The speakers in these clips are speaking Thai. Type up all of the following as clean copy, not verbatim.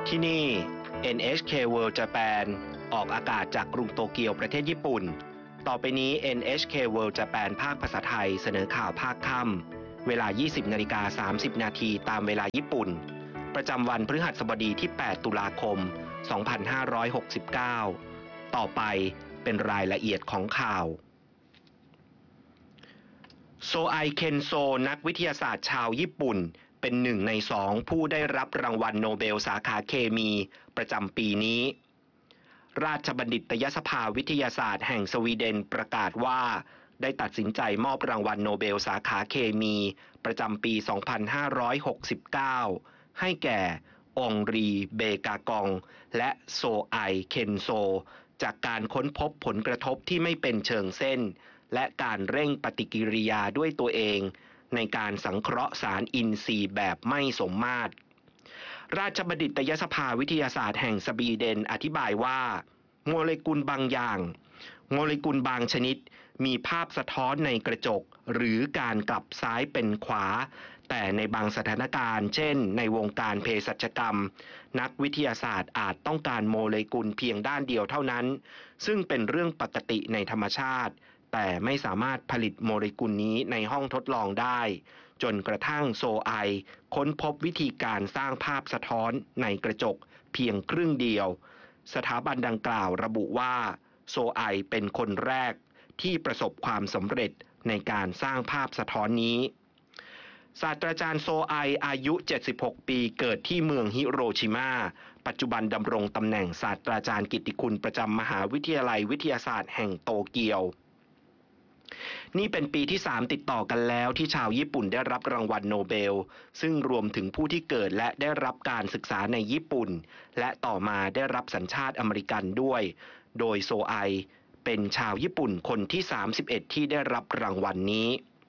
ที่นี่ NHK World Japan ออกอากาศจากกรุงโตเกียวประเทศญี่ปุ่นต่อไปนี้ NHK World Japan ภาคภาษาไทยเสนอข่าวภาคค่ำเวลา 20:30 น.ตามเวลาญี่ปุ่นประจำวันพฤหัสบดีที่ 8 ตุลาคม 2569 ต่อไปเป็นรายละเอียดของข่าวโซไอเคนโซนักวิทยาศาสตร์ชาวญี่ปุ่นเป็นหนึ่งใน2ผู้ได้รับรางวัลโนเบลสาขาเคมีประจำปีนี้ราชบัณฑิตยสภาวิทยาศาสตร์แห่งสวีเดนประกาศว่าได้ตัดสินใจมอบรางวัลโนเบลสาขาเคมีประจำปี 2569 ให้แก่องรีเบกากองและโซไอเคนโซจากการค้นพบผลกระทบที่ไม่เป็นเชิงเส้นและการเร่งปฏิกิริยาด้วยตัวเองในการสังเคราะห์สารอินทรีย์แบบไม่สมมาตรราชบัณฑิตยสภาวิทยาศาสตร์แห่งสวีเดนอธิบายว่าโมเลกุลบางอย่างโมเลกุลบางชนิดมีภาพสะท้อนในกระจกหรือการกลับซ้ายเป็นขวาแต่ในบางสถานการณ์เช่นในวงการเภสัชกรรมนักวิทยาศาสตร์อาจต้องการโมเลกุลเพียงด้านเดียวเท่านั้นซึ่งเป็นเรื่องปกติในธรรมชาติแต่ไม่สามารถผลิตโมเลกุลนี้ในห้องทดลองได้จนกระทั่งโซไอค้นพบวิธีการสร้างภาพสะท้อนในกระจกเพียงครึ่งเดียวสถาบันดังกล่าวระบุว่าโซไอเป็นคนแรกที่ประสบความสำเร็จในการสร้างภาพสะท้อนนี้ศาสตราจารย์โซไออายุ76ปีเกิดที่เมืองฮิโรชิมาปัจจุบันดำรงตำแหน่งศาสตราจารย์กิตติคุณประจำมหาวิทยาลัยวิทยาศาสตร์แห่งโตเกียวนี่เป็นปีที่3ติดต่อกันแล้วที่ชาวญี่ปุ่นได้รับรางวัลโนเบลซึ่งรวมถึงผู้ที่เกิดและได้รับการศึกษาในญี่ปุ่นและต่อมาได้รับสัญชาติอเมริกันด้วยโดยโซไอเป็นชาวญี่ปุ่นคนที่31ที่ได้รับรางวัลนี้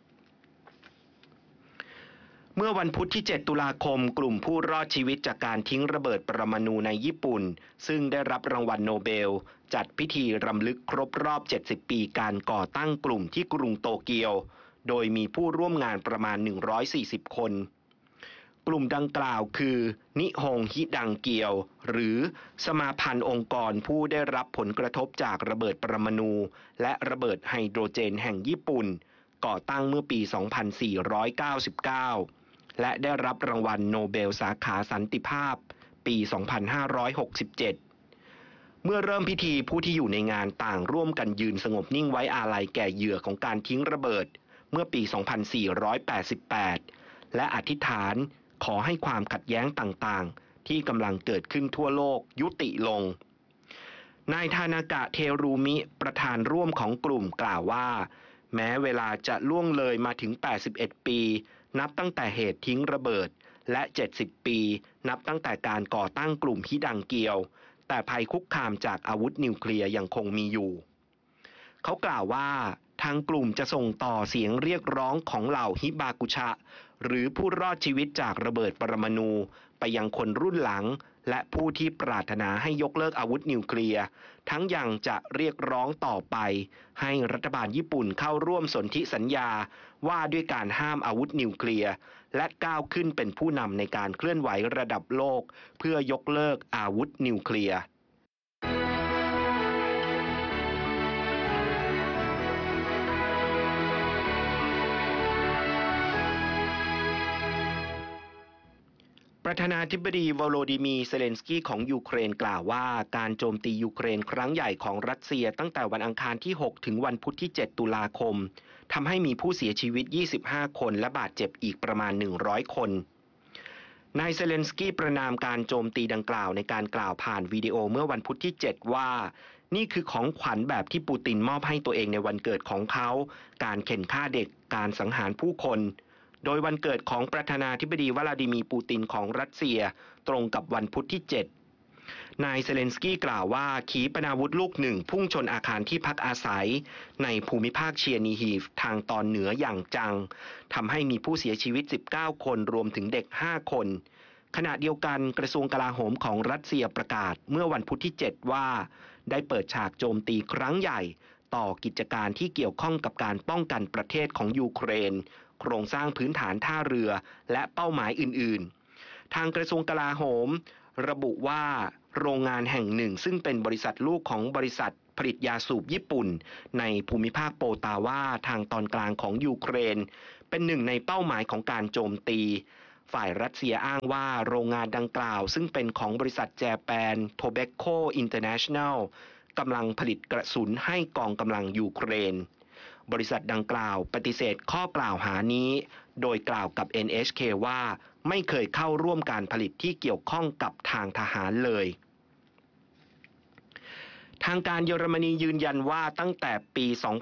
เมื่อวันพุธที่ 7 ตุลาคมกลุ่มผู้รอดชีวิตจากการทิ้งระเบิดปรมาณูในญี่ปุ่นซึ่งได้รับรางวัลโนเบลจัดพิธีรำลึกครบรอบ70ปีการก่อตั้งกลุ่มที่กรุงโตเกียวโดยมีผู้ร่วมงานประมาณ140คนกลุ่มดังกล่าวคือนิฮงฮิดังเกียวหรือสมาพันธ์องค์กรผู้ได้รับผลกระทบจากระเบิดปรมาณูและระเบิดไฮโดรเจนแห่งญี่ปุ่นก่อตั้งเมื่อปี 2499และได้รับรางวัลโนเบลสาขาสันติภาพปี 2567 เมื่อเริ่มพิธีผู้ที่อยู่ในงานต่างร่วมกันยืนสงบนิ่งไว้อาลัยแก่เหยื่อของการทิ้งระเบิดเมื่อปี 2488 และอธิษฐานขอให้ความขัดแย้งต่างๆที่กำลังเกิดขึ้นทั่วโลกยุติลงนายทานากะเทรูมิประธานร่วมของกลุ่มกล่าวว่าแม้เวลาจะล่วงเลยมาถึง81ปีนับตั้งแต่เหตุทิ้งระเบิดและ70ปีนับตั้งแต่การก่อตั้งกลุ่มฮิดังเกียวแต่ภัยคุกคามจากอาวุธนิวเคลียร์ยังคงมีอยู่เขากล่าวว่าทางกลุ่มจะส่งต่อเสียงเรียกร้องของเหล่าฮิบากุชะหรือผู้รอดชีวิตจากระเบิดปรมาณูไปยังคนรุ่นหลังและผู้ที่ปรารถนาให้ยกเลิกอาวุธนิวเคลียร์ทั้งยังจะเรียกร้องต่อไปให้รัฐบาลญี่ปุ่นเข้าร่วมสนธิสัญญาว่าด้วยการห้ามอาวุธนิวเคลียร์และก้าวขึ้นเป็นผู้นำในการเคลื่อนไหวระดับโลกเพื่อยกเลิกอาวุธนิวเคลียร์ประธานาธิบดีวโลดิมีร์เซเลนสกี้ของยูเครนกล่าวว่าการโจมตียูเครนครั้งใหญ่ของรัสเซียตั้งแต่วันอังคารที่6ถึงวันพุธที่7ตุลาคมทำให้มีผู้เสียชีวิต25คนและบาดเจ็บอีกประมาณ100คนนายเซเลนสกี้ประณามการโจมตีดังกล่าวในการกล่าวผ่านวิดีโอเมื่อวันพุธที่7ว่านี่คือของขวัญแบบที่ปูตินมอบให้ตัวเองในวันเกิดของเขาการเข็นฆ่าเด็กการสังหารผู้คนโดยวันเกิดของประธานาธิบดีวลาดิมีร์ปูตินของรัสเซียตรงกับวันพุธที่7นายเซเลนสกี้กล่าวว่าขีปนาวุธลูกหนึ่งพุ่งชนอาคารที่พักอาศัยในภูมิภาคเชียร์นีฮีฟทางตอนเหนืออย่างจังทำให้มีผู้เสียชีวิต19คนรวมถึงเด็ก5คนขณะเดียวกันกระทรวงกลาโหมของรัสเซียประกาศเมื่อวันพุธที่7ว่าได้เปิดฉากโจมตีครั้งใหญ่ต่อกิจการที่เกี่ยวข้องกับการป้องกันประเทศของยูเครนโครงสร้างพื้นฐานท่าเรือและเป้าหมายอื่นๆทางกระทรวงกลาโหมระบุว่าโรงงานแห่งหนึ่งซึ่งเป็นบริษัทลูกของบริษัทผลิตยาสูบญี่ปุ่นในภูมิภาคโปตาวาทางตอนกลางของยูเครนเป็นหนึ่งในเป้าหมายของการโจมตีฝ่ายรัสเซียอ้างว่าโรงงานดังกล่าวซึ่งเป็นของบริษัทแจแปนโทเบคโคอินเตอร์เนชั่นแนลกำลังผลิตกระสุนให้กองกำลังยูเครนบริษัทดังกล่าวปฏิเสธข้อกล่าวหานี้โดยกล่าวกับ NHK ว่าไม่เคยเข้าร่วมการผลิตที่เกี่ยวข้องกับทางทหารเลยทางการเยอรมนียืนยันว่าตั้งแต่ปี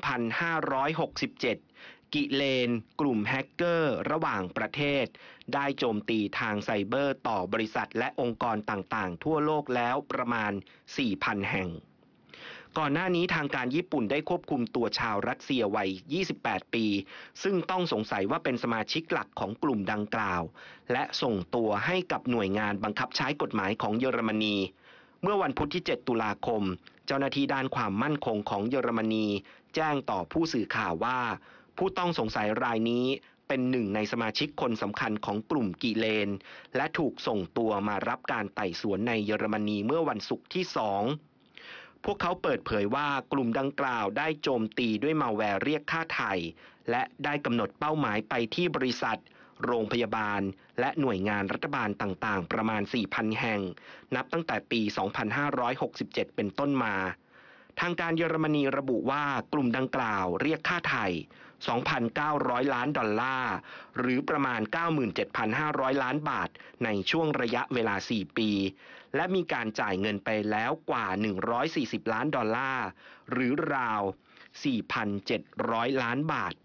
2567 กิเลนกลุ่มแฮกเกอร์ระหว่างประเทศได้โจมตีทางไซเบอร์ต่อบริษัทและองค์กรต่างๆทั่วโลกแล้วประมาณ 4,000 แห่งก่อนหน้านี้ทางการญี่ปุ่นได้ควบคุมตัวชาวรัสเซียวัย 28 ปีซึ่งต้องสงสัยว่าเป็นสมาชิกหลักของกลุ่มดังกล่าวและส่งตัวให้กับหน่วยงานบังคับใช้กฎหมายของเยอรมนีเมื่อวันพุธที่ 7 ตุลาคมเจ้าหน้าที่ด้านความมั่นคงของเยอรมนีแจ้งต่อผู้สื่อข่าวว่าผู้ต้องสงสัยรายนี้เป็นหนึ่งในสมาชิกคนสำคัญของกลุ่มกิเลนและถูกส่งตัวมารับการไต่สวนในเยอรมนีเมื่อวันศุกร์ที่ 2พวกเขาเปิดเผยว่ากลุ่มดังกล่าวได้โจมตีด้วยมัลแวร์เรียกค่าไถ่และได้กำหนดเป้าหมายไปที่บริษัทโรงพยาบาลและหน่วยงานรัฐบาลต่างๆประมาณ 4,000 แห่งนับตั้งแต่ปี 2567 เป็นต้นมาทางการเยอรมนีระบุว่ากลุ่มดังกล่าวเรียกค่าไถ่ 2,900 ล้านดอลลาร์หรือประมาณ 97,500 ล้านบาทในช่วงระยะเวลา 4 ปีและมีการจ่ายเงินไปแล้วกว่า 140 ล้านดอลลาร์หรือราว 4,700 ล้านบาท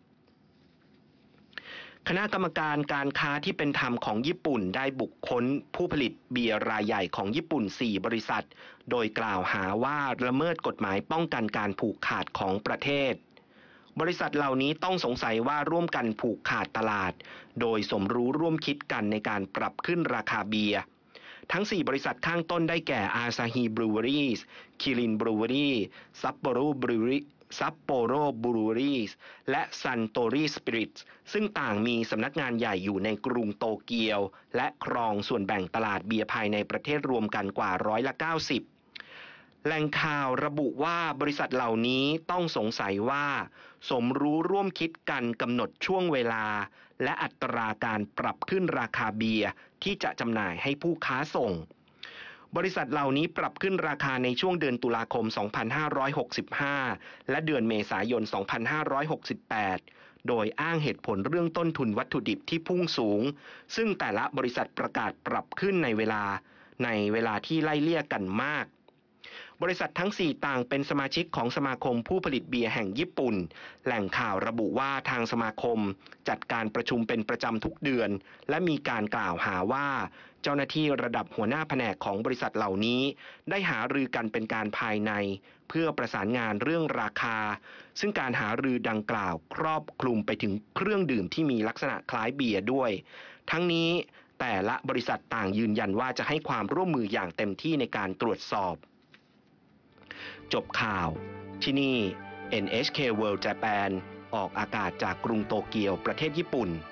คณะกรรมการการค้าที่เป็นธรรมของญี่ปุ่นได้บุคคลผู้ผลิตเบียร์รายใหญ่ของญี่ปุ่น 4 บริษัทโดยกล่าวหาว่าละเมิดกฎหมายป้องกันการผูกขาดของประเทศบริษัทเหล่านี้ต้องสงสัยว่าร่วมกันผูกขาดตลาดโดยสมรู้ร่วมคิดกันในการปรับขึ้นราคาเบียร์ทั้ง 4 บริษัทข้างต้นได้แก่ Asahi Breweries Kirin Brewery Sapporo Breweries และ Suntory Spirits ซึ่งต่างมีสำนักงานใหญ่อยู่ในกรุงโตเกียวและครองส่วนแบ่งตลาดเบียร์ภายในประเทศรวมกันกว่า90%แหล่งข่าวระบุว่าบริษัทเหล่านี้ต้องสงสัยว่าสมรู้ร่วมคิดกันกำหนดช่วงเวลาและอัตราการปรับขึ้นราคาเบียร์ที่จะจำหน่ายให้ผู้ค้าส่งบริษัทเหล่านี้ปรับขึ้นราคาในช่วงเดือนตุลาคม 2565 และเดือนเมษายน 2568 โดยอ้างเหตุผลเรื่องต้นทุนวัตถุดิบที่พุ่งสูงซึ่งแต่ละบริษัทประกาศปรับขึ้นในเวลาที่ไล่เลี่ยกันมากบริษัททั้ง 4 ต่างเป็นสมาชิกของสมาคมผู้ผลิตเบียร์แห่งญี่ปุ่นแหล่งข่าวระบุว่าทางสมาคมจัดการประชุมเป็นประจำทุกเดือนและมีการกล่าวหาว่าเจ้าหน้าที่ระดับหัวหน้าแผนกของบริษัทเหล่านี้ได้หารือกันเป็นการภายในเพื่อประสานงานเรื่องราคาซึ่งการหารือดังกล่าวครอบคลุมไปถึงเครื่องดื่มที่มีลักษณะคล้ายเบียร์ด้วยทั้งนี้แต่ละบริษัทต่างยืนยันว่าจะให้ความร่วมมืออย่างเต็มที่ในการตรวจสอบจบข่าวที่นี่ NHK World Japan ออกอากาศจากกรุงโตเกียวประเทศญี่ปุ่น